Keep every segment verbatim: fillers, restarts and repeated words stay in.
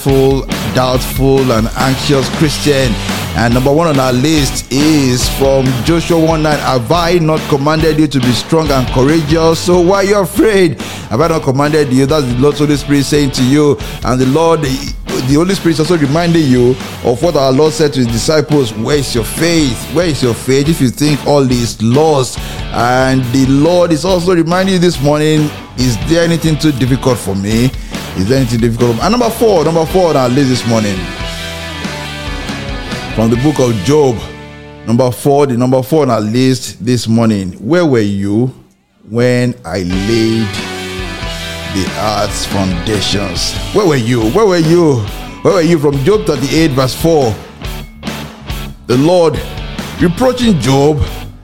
Full, doubtful, and anxious Christian. And number one on our list is from Joshua one nine. Have I not commanded you to be strong and courageous? So why are you afraid? Have I not commanded you? That's the Lord's Holy Spirit saying to you. And the Lord, the Holy Spirit is also reminding you of what our Lord said to his disciples. Where is your faith? Where is your faith if you think all is lost? And the Lord is also reminding you this morning, is there anything too difficult for me? Is there anything difficult? And number four, number four on our list this morning, from the book of Job. Number four, the number four on our list this morning. Where were you when I laid the earth's foundations? Where were you? Where were you? Where were you? From Job thirty-eight, verse four. The Lord reproaching Job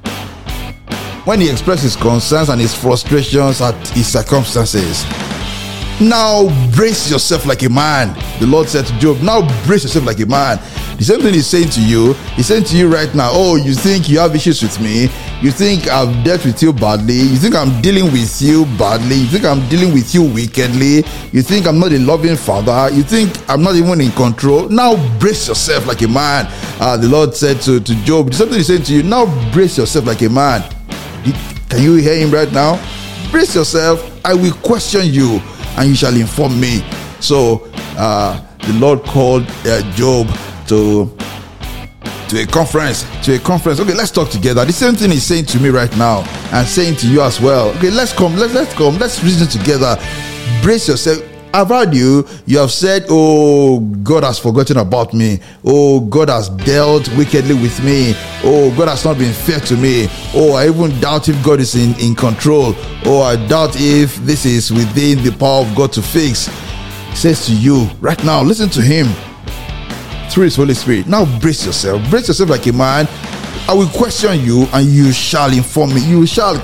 when he expressed his concerns and his frustrations at his circumstances. Now brace yourself like a man. The Lord said to Job, now brace yourself like a man. The same thing he's saying to you. He's saying to you right now, oh, you think you have issues with me? You think I've dealt with you badly? You think I'm dealing with you badly? You think I'm dealing with you wickedly? You think I'm not a loving father? You think I'm not even in control? Now brace yourself like a man. Uh, the Lord said to, to Job, something he's saying to you, now brace yourself like a man. Can you hear him right now? Brace yourself. I will question you, and you shall inform me. So uh, the Lord called uh, Job to to a conference, to a conference. Okay, let's talk together. The same thing he's saying to me right now, and saying to you as well. Okay, let's come, let's let's come, let's reason together. Brace yourself. I've heard you. You have said, oh, God has forgotten about me. Oh, God has dealt wickedly with me. Oh, God has not been fair to me. Oh, I even doubt if God is in, in control. Oh, I doubt if this is within the power of God to fix. He says to you right now, listen to him through his Holy Spirit. Now brace yourself. Brace yourself like a man. I will question you, and you shall inform me. You shall.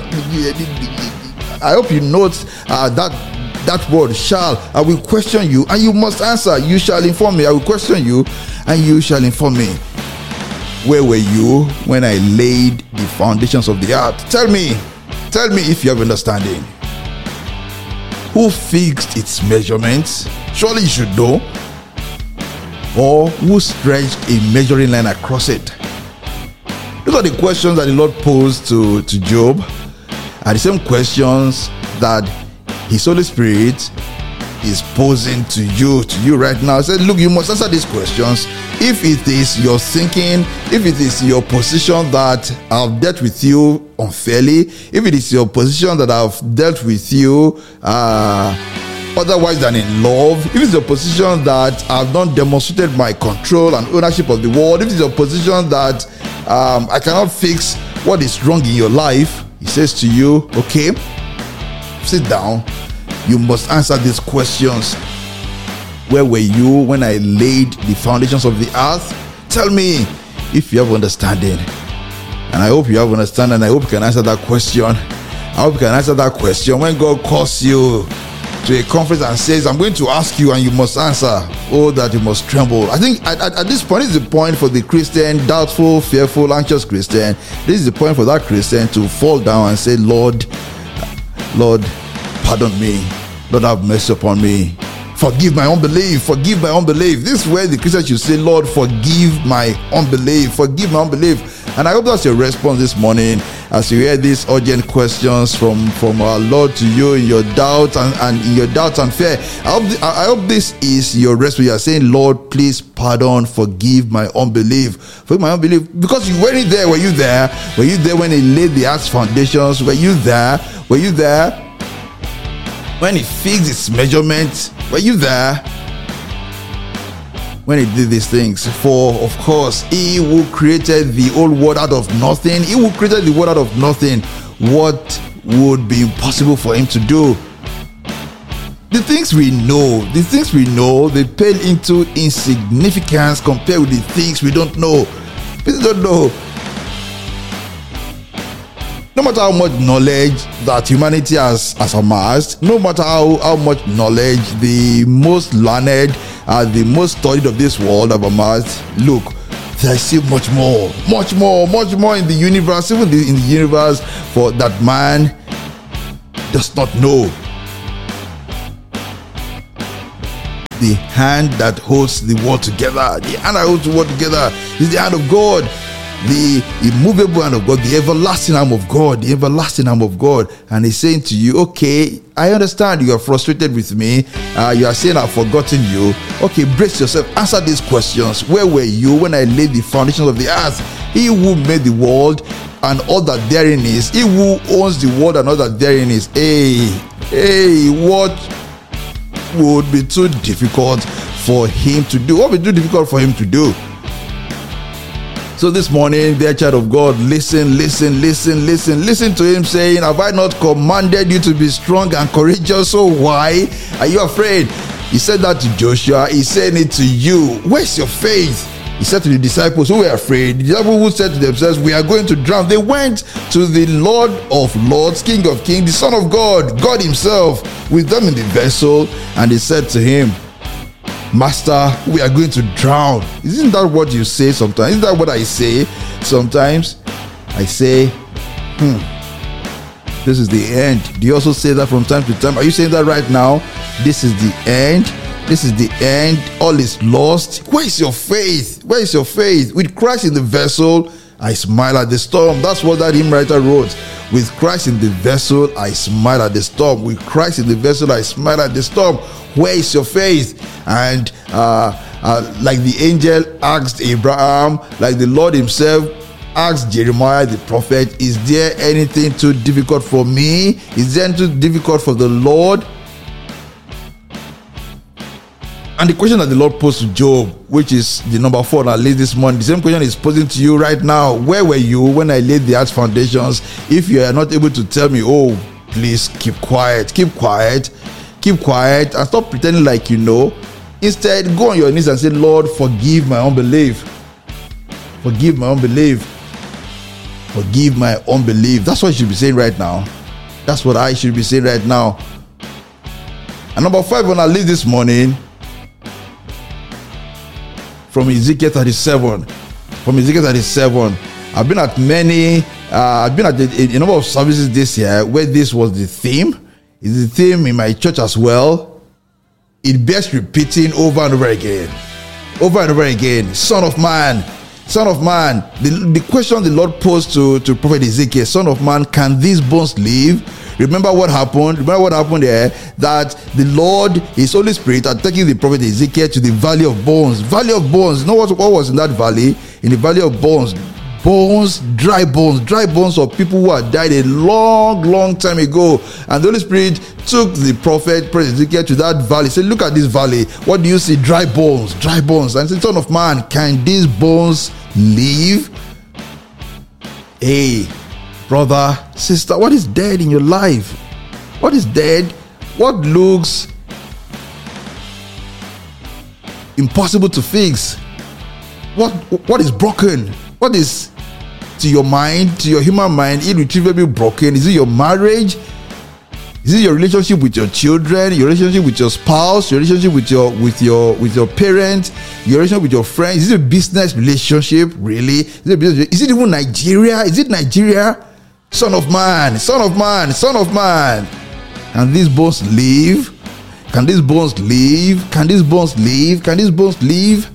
I hope you note uh, that that word shall. I will question you, and you must answer. You shall inform me. I will question you, and you shall inform me. Where were you when I laid the foundations of the earth? Tell me. Tell me if you have understanding. Who fixed its measurements? Surely you should know. Or who stretched a measuring line across it? Those are the questions that the Lord posed to, to Job, are the same questions that his Holy Spirit is posing to you, to you right now. He said, look, you must answer these questions. If it is your thinking, if it is your position that I've dealt with you unfairly, if it is your position that I've dealt with you uh, otherwise than in love, if it's your position that I've not demonstrated my control and ownership of the world, if it's your position that um, I cannot fix what is wrong in your life, he says to you, okay, sit down. You must answer these questions. Where were you when I laid the foundations of the earth? Tell me if you have understanding. And I hope you have understanding, and I hope you can answer that question. I hope you can answer that question. When God calls you to a conference and says, I'm going to ask you and you must answer, oh, that you must tremble. I think at, at, at this point, this is the point for the Christian, doubtful, fearful, anxious Christian. This is the point for that Christian to fall down and say, Lord, Lord, pardon me. Lord, have mercy upon me. Forgive my unbelief. Forgive my unbelief. This is where the Christian should say, Lord, forgive my unbelief. Forgive my unbelief. And I hope that's your response this morning as you hear these urgent questions from, from our Lord to you in your doubt and, and in your doubts and fear. I hope, th- I hope this is your response. You are saying, Lord, please pardon, forgive my unbelief. Forgive my unbelief. Because you weren't there. Were you there? Were you there when he laid the earth's foundations? Were you there? Were you there when he fixed its measurements? Were you there when he did these things? For of course, he who created the whole world out of nothing, he who created the world out of nothing, what would be impossible for him to do? The things we know, the things we know, they pale into insignificance compared with the things we don't know. People don't know. No matter how much knowledge that humanity has, has amassed, no matter how, how much knowledge the most learned, uh, the most studied of this world have amassed, look, there's still much more, much more, much more in the universe, even the, in the universe for that man does not know. the hand that holds the world together. The hand that holds the world together is the hand of God. The immovable hand of God, the everlasting arm of God, the everlasting arm of God. And he's saying to you, okay, I understand you are frustrated with me. Uh, you are saying I've forgotten you. Okay, brace yourself. Answer these questions. Where were you when I laid the foundations of the earth? He who made the world and all that therein is, he who owns the world and all that therein is. Hey, hey, what would be too difficult for him to do? What would be too difficult for him to do? So this morning, dear child of God, listen, listen, listen, listen, listen to him saying, have I not commanded you to be strong and courageous? So why are you afraid? He said that to Joshua. He's saying it to you. Where's your faith? He said to the disciples who were afraid, the disciples who said to themselves, we are going to drown. They went to the Lord of Lords, King of Kings, the Son of God, God himself, with them in the vessel. And they said to him, Master, we are going to drown. Isn't that what you say sometimes? Isn't that what I say sometimes? I say, hmm, this is the end. Do you also say that from time to time? Are you saying that right now? This is the end. This is the end. All is lost. Where is your faith? Where is your faith? With Christ in the vessel, I smile at the storm. That's what that hymn writer wrote. With Christ in the vessel, I smile at the storm. With Christ in the vessel, I smile at the storm. Where is your faith? And uh, uh, like the angel asked Abraham, like the Lord himself asked Jeremiah the prophet, is there anything too difficult for me? Is there anything too difficult for the Lord? And the question that the Lord posed to Job, which is the number four that I laid this morning, the same question is posing to you right now. Where were you when I laid the earth's foundations? If you are not able to tell me, oh, please keep quiet, keep quiet, keep quiet, and stop pretending like you know. Instead, go on your knees and say, Lord, forgive my unbelief. Forgive my unbelief. Forgive my unbelief. That's what you should be saying right now. That's what I should be saying right now. And number five, when I leave this morning, from Ezekiel thirty-seven. From Ezekiel thirty-seven. I've been at many, uh, I've been at a, a number of services this year where this was the theme. It's the theme in my church as well. It bears repeating over and over again. Over and over again. Son of man, son of man. The, the question the Lord posed to, to Prophet Ezekiel, son of man, can these bones live? Remember what happened? Remember what happened there? That the Lord, his Holy Spirit, had taken the prophet Ezekiel to the valley of bones. Valley of bones. You know what, what was in that valley? In the valley of bones. Bones, dry bones, dry bones of people who had died a long, long time ago. And the Holy Spirit took the prophet, prophet Ezekiel, to that valley. He said, look at this valley. What do you see? Dry bones, dry bones. And he said, son of man, can these bones live? Hey, brother, sister, what is dead in your life? What is dead? What looks impossible to fix? What what is broken? What is, to your mind, to your human mind, irretrievably broken? Is it your marriage? Is it your relationship with your children, your relationship with your spouse, your relationship with your with your with your parents, your relationship with your friends? Is it a business relationship? Really? Is it, business, is it even Nigeria? Is it Nigeria? Son of man, son of man, son of man. Can these bones live? Can these bones live? Can these bones live? Can these bones live?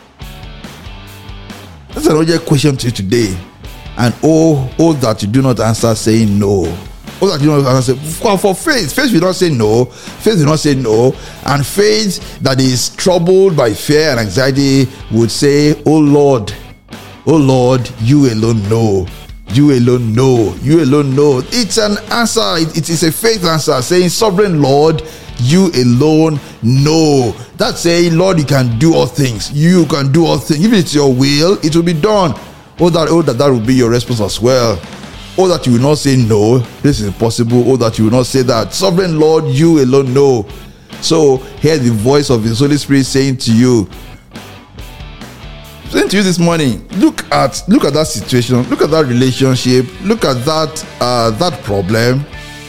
That's another question to you today. And oh, oh, that you do not answer saying no. Oh, that you do not answer. For, for faith, faith will not say no. Faith will not say no. And faith that is troubled by fear and anxiety would say, oh Lord, oh Lord, you alone know. You alone know. You alone know. It's an answer. It, it is a faith answer saying, sovereign Lord, you alone know. That's saying, Lord, you can do all things. You can do all things. If it's your will, it will be done. Oh, that, oh, that, that will be your response as well. Oh, that you will not say no. This is impossible. Oh, that you will not say that. Sovereign Lord, you alone know. So, hear the voice of His Holy Spirit saying to you, saying to you this morning, look at look at that situation, look at that relationship, look at that uh, that problem.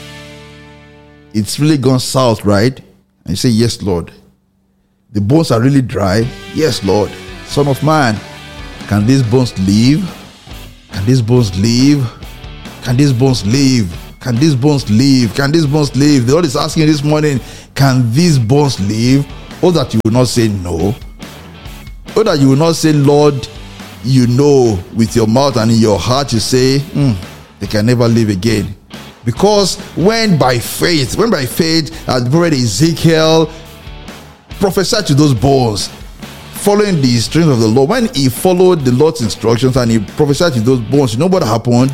It's really gone south, right? And you say, yes, Lord. The bones are really dry. Yes, Lord. Son of man, can these bones live? Can these bones live? Can these bones live? Can these bones live? Can these bones live? The Lord is asking this morning, can these bones live? Oh, that you will not say no. Oh, that you will not say, Lord, you know, with your mouth and in your heart you say, mm, they can never live again. Because when by faith, when by faith, as the prophet Ezekiel prophesied to those bones, following the instructions of the Lord, when he followed the Lord's instructions and he prophesied to those bones, you know what happened?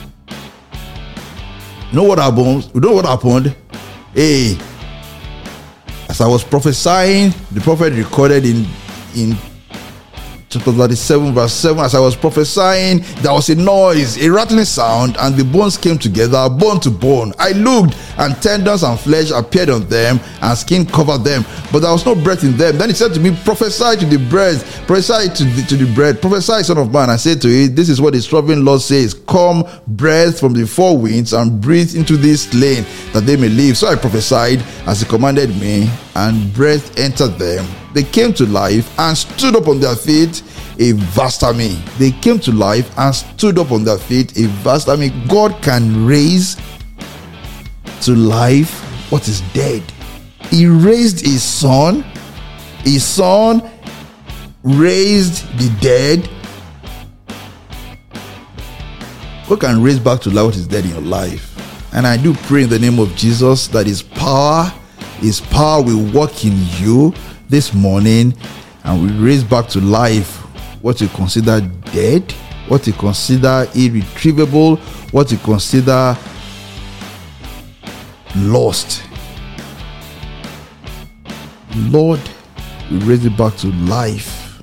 You know what happened? You know what happened? Hey, as I was prophesying, the prophet recorded in in chapter thirty-seven, verse seven, as I was prophesying, there was a noise, a rattling sound, and the bones came together, bone to bone. I looked, and tendons and flesh appeared on them, and skin covered them, but there was no breath in them. Then he said to me, prophesy to the breath, prophesy to the, to the breath, prophesy, son of man. I said to it, this is what the sovereign Lord says, come, breath from the four winds, and breathe into this slain, that they may live. So I prophesied as he commanded me, and breath entered them. They came to life and stood up on their feet, a vast army. They came to life and stood up on their feet, a vast army. God can raise to life what is dead. He raised his son. His son raised the dead. God can raise back to life what is dead in your life. And I do pray in the name of Jesus that his power, his power will work in you this morning, and we raise back to life what you consider dead, what you consider irretrievable, what you consider lost. Lord, we raise it back to life.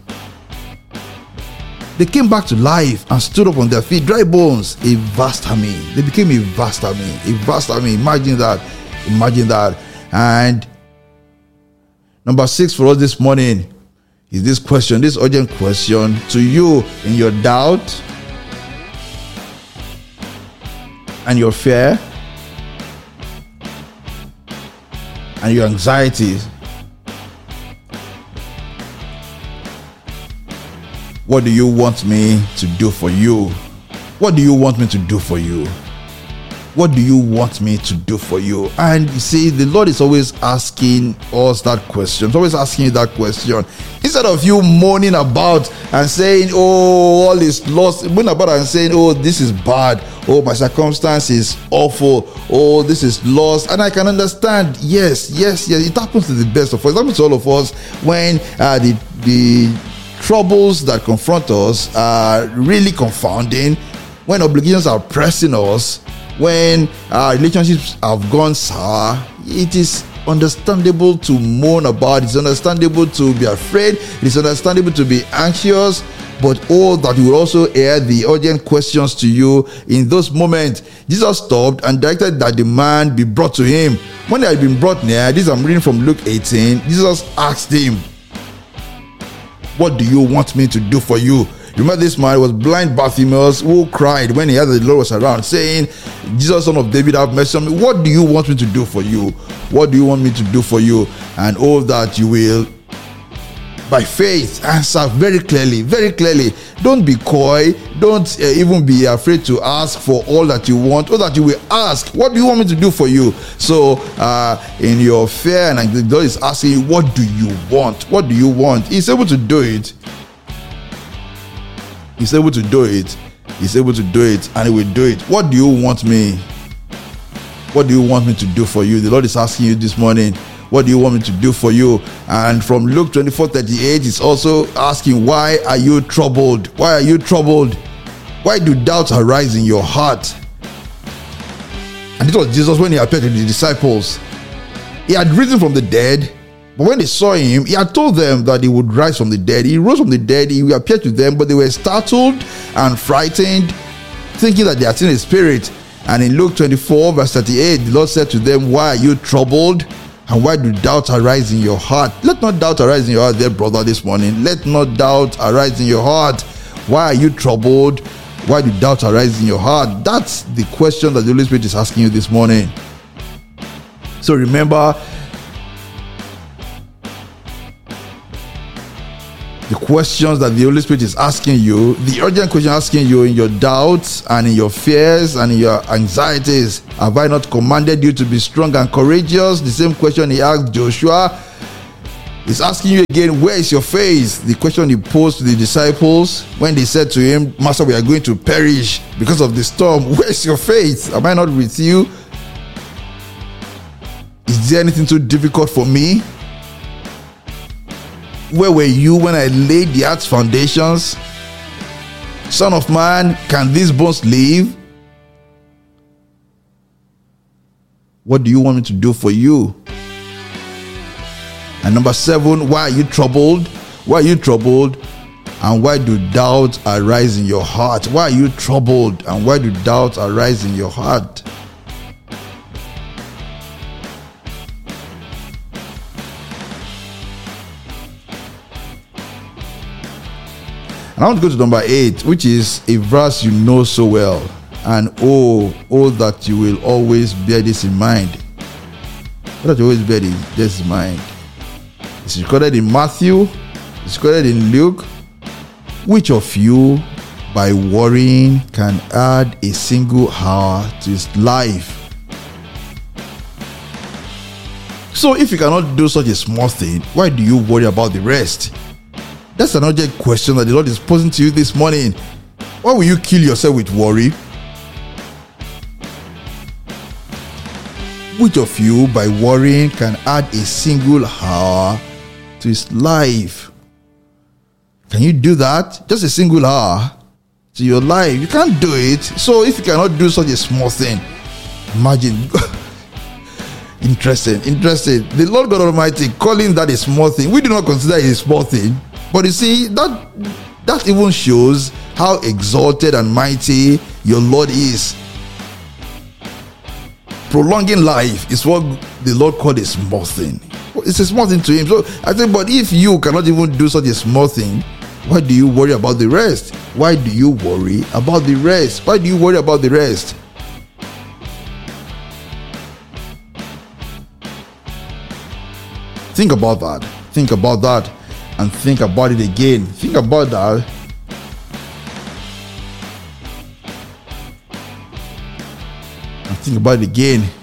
They came back to life and stood up on their feet, dry bones, a vast army. They became a vast army, a vast army. Imagine that, imagine that. And number six for us this morning is this question, this urgent question to you in your doubt and your fear and your anxieties. What do you want me to do for you? What do you want me to do for you? What do you want me to do for you? And you see, the Lord is always asking us that question. He's always asking you that question. Instead of you moaning about and saying, oh, all is lost, moaning about and saying, oh, this is bad. Oh, my circumstance is awful. Oh, this is lost. And I can understand. Yes, yes, yes. It happens to the best of us. It happens to all of us when uh, the, the troubles that confront us are really confounding, when obligations are pressing us, when our relationships have gone sour. It is understandable to moan about. It's understandable to be afraid. It's understandable to be anxious. But oh, that we will also air the urgent questions to you in those moments. Jesus stopped and directed that the man be brought to him. When they had been brought near, this I'm reading from Luke eighteen, Jesus asked him, what do you want me to do for you? Remember, this man was blind Bartimaeus who cried when he heard that the Lord was around, saying, Jesus, son of David, have mercy on me. What do you want me to do for you? What do you want me to do for you? And all that you will, by faith, answer very clearly, very clearly. Don't be coy. Don't uh, even be afraid to ask for all that you want, or that you will ask, what do you want me to do for you? So uh, in your fear, and the Lord is asking you, what do you want? What do you want? He's able to do it. He's able to do it. He's able to do it, and he will do it. What do you want me? What do you want me to do for you? The Lord is asking you this morning, what do you want me to do for you? And from Luke twenty-four thirty-eight, he's also asking, why are you troubled? Why are you troubled? Why do doubts arise in your heart? And it was Jesus when he appeared to the disciples. He had risen from the dead, but when they saw him, he had told them that he would rise from the dead. He rose from the dead, he appeared to them, but they were startled and frightened, thinking that they had seen a spirit. And in Luke twenty-four verse thirty-eight, the Lord said to them, why are you troubled? And why do doubts arise in your heart? Let not doubt arise in your heart, dear brother, this morning. Let not doubt arise in your heart. Why are you troubled? Why do doubts arise in your heart? That's the question that the Holy Spirit is asking you this morning. So remember, the questions that the Holy Spirit is asking you, the urgent question asking you in your doubts and in your fears and in your anxieties. Have I not commanded you to be strong and courageous? The same question he asked Joshua. He's asking you again, where is your faith? The question he posed to the disciples when they said to him, Master, we are going to perish because of the storm. Where is your faith? Am I not with you? Is there anything too difficult for me? Where were you when I laid the earth's foundations? Son of man, can these bones live? What do you want me to do for you? And number seven, why are you troubled? Why are you troubled? And why do doubts arise in your heart? Why are you troubled? And why do doubts arise in your heart? And I want to go to number eight, which is a verse you know so well. And oh, oh, that you will always bear this in mind. That you always bear this in mind. It's recorded in Matthew, it's recorded in Luke. Which of you, by worrying, can add a single hour to his life? So if you cannot do such a small thing, why do you worry about the rest? That's an urgent question that the Lord is posing to you this morning. Why will you kill yourself with worry? Which of you, by worrying, can add a single hour to his life? Can you do that? Just a single hour to your life? You can't do it. So if you cannot do such a small thing, imagine. Interesting, interesting. The Lord God Almighty calling that a small thing. We do not consider it a small thing. But you see, that that even shows how exalted and mighty your Lord is. Prolonging life is what the Lord called a small thing. It's a small thing to him. So I think, but if you cannot even do such a small thing, why do you worry about the rest? Why do you worry about the rest? Why do you worry about the rest? Think about that. Think about that. And think about it again. Think about that. And think about it again.